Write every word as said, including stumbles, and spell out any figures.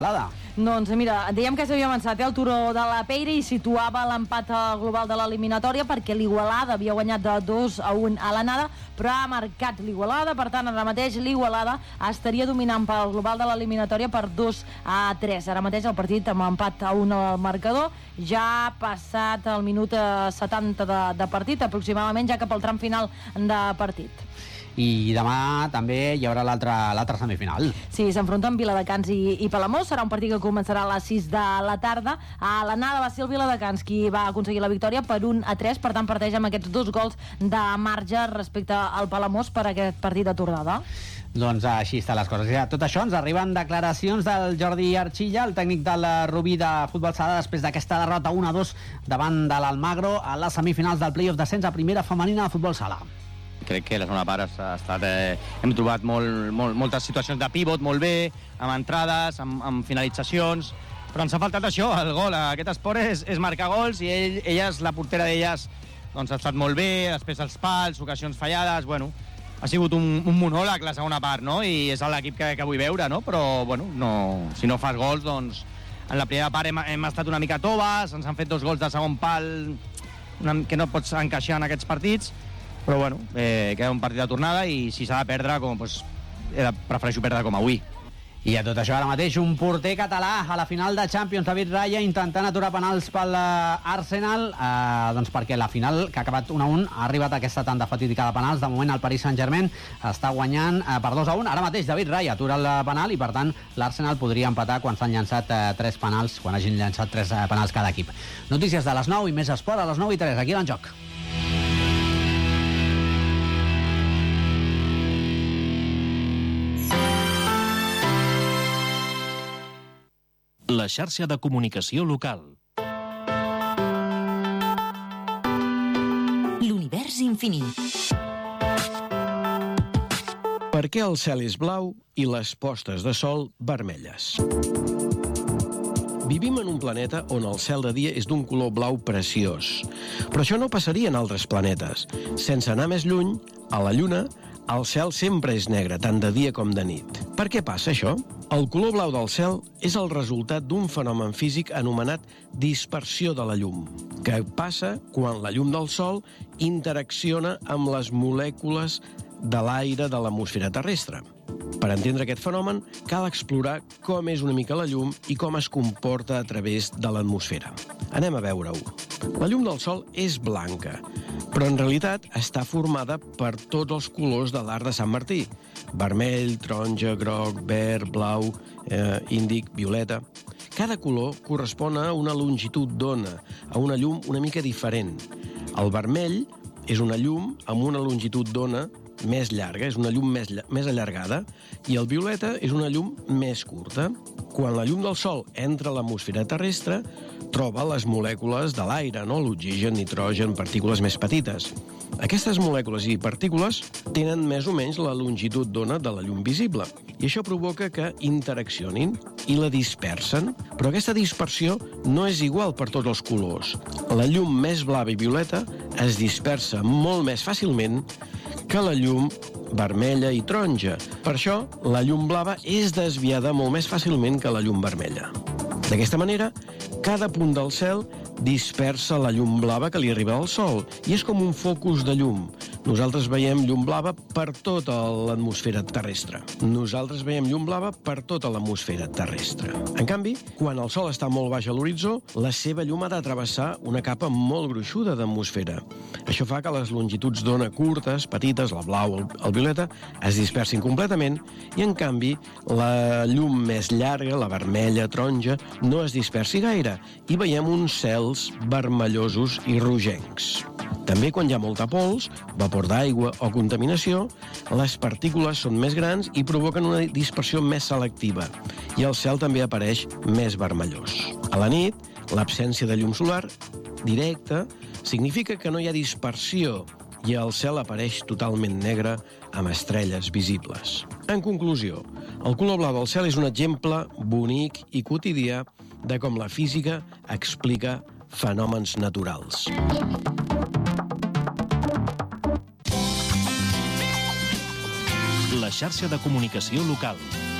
Doncs mira, dèiem que s'havia avançat eh, el turó de la Peira i situava l'empat global de l'eliminatòria perquè l'Igualada havia guanyat de dos a un a l'anada, però ha marcat l'Igualada, per tant ara mateix l'Igualada estaria dominant pel global de l'eliminatòria per dos a tres. Ara mateix el partit amb empat a un al marcador, ja ha passat el minut setanta de, de partit aproximadament, ja cap al tram final de partit. I demà també hi haurà l'altra l'altra semifinal. Sí, s'enfronten Viladecans i, i Palamós. Serà un partit que començarà a les sis de la tarda. A l'anada va ser el Viladecans qui va aconseguir la victòria per un a tres, per tant parteix amb aquests dos gols de marge respecte al Palamós per aquest partit de tornada. Doncs així estan les coses. Ja, tot això ens arriben declaracions del Jordi Archilla, el tècnic del Rubí de Futbol Sala, després d'aquesta derrota un a dos davant de l'Almagro a les semifinals del play-off d'ascens a primera femenina de Futbol Sala. Crec que la segona part ha estat, eh, hem trobat molt, molt, moltes situacions de pivot molt bé, amb entrades, amb, amb finalitzacions, però ens ha faltat això, el gol. Aquest esport és, és marcar gols i ell, elles, la portera d'elles, doncs ha estat molt bé, després els pals, ocasions fallades, bueno, ha sigut un, un monòleg la segona part, no? I és l'equip que, que vull veure, no? Però, bueno, no, si no fas gols, doncs en la primera part hem, hem estat una mica toves, ens han fet dos gols de segon pal una, que no pots encaixar en aquests partits, però bueno, eh, queda un partit de tornada i si s'ha de perdre, com, doncs, he de, prefereixo perdre com avui. I a tot això ara mateix un porter català a la final de Champions, David Raya, intentant aturar penals pel Arsenal, eh, doncs perquè la final, que ha acabat un a un, ha arribat aquesta tanda fatídica de penals. De moment el Paris Saint-Germain està guanyant eh, per dos a un. Ara mateix David Raya atura el penal i per tant l'Arsenal podria empatar quan s'han llançat eh, tres penals, quan hagin llançat tres eh, penals cada equip. Notícies de les nou i més esport a les nou i tres, aquí a l'Enjoc. La xarxa de comunicació local. L'univers infinit. Per què el cel és blau i les postes de sol vermelles? Vivim en un planeta on el cel de dia és d'un color blau preciós. Però això no passaria en altres planetes. Sense anar més lluny, a la Lluna, el cel sempre és negre, tant de dia com de nit. Per què passa això? El color blau del cel és el resultat d'un fenomen físic anomenat dispersió de la llum, que passa quan la llum del sol interacciona amb les molècules de l'aire de l'atmosfera terrestre. Per entendre aquest fenomen, cal explorar com és una mica la llum i com es comporta a través de l'atmosfera. Anem a veure-ho. La llum del sol és blanca, però en realitat està formada per tots els colors de l'arc de Sant Martí. Vermell, taronja, groc, verd, blau, eh, índic, violeta. Cada color correspon a una longitud d'ona, a una llum una mica diferent. El vermell és una llum amb una longitud d'ona més llarga, és una llum més, més allargada, i el violeta és una llum més curta. Quan la llum del sol entra a l'atmosfera terrestre, troba les molècules de l'aire, no? L'oxigen, nitrogen, partícules més petites. Aquestes molècules i partícules tenen més o menys la longitud d'ona de la llum visible, i això provoca que interaccionin i la dispersen. Però aquesta dispersió no és igual per tots els colors. La llum més blava i violeta es dispersa molt més fàcilment que la llum vermella i taronja. Per això, la llum blava és desviada molt més fàcilment que la llum vermella. D'aquesta manera, cada punt del cel dispersa la llum blava que li arriba al sol, i és com un focus de llum. Nosaltres veiem llum blava per tota l'atmosfera terrestre. Nosaltres veiem llum blava per tota l'atmosfera terrestre. En canvi, quan el sol està molt baix a l'horitzó, la seva llum ha de travessar una capa molt gruixuda d'atmosfera. Això fa que les longituds d'ona curtes, petites, la blau, el, el violeta, es dispersin completament, i en canvi, la llum més llarga, la vermella, taronja, no es dispersi gaire, i veiem uns cels vermellosos i rogencs. També quan hi ha molta pols, vapor d'aigua o contaminació, les partícules són més grans i provoquen una dispersió més selectiva, i el cel també apareix més vermellós. A la nit, l'absència de llum solar directa significa que no hi ha dispersió i el cel apareix totalment negre amb estrelles visibles. En conclusió, el color blau del cel és un exemple bonic i quotidià de com la física explica fenòmens naturals. La xarxa de comunicació local.